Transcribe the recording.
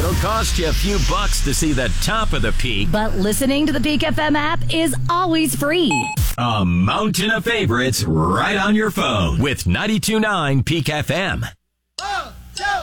It'll cost you a few bucks to see the top of the peak. But listening to the Peak FM app is always free. A mountain of favorites right on your phone with 92.9 Peak FM.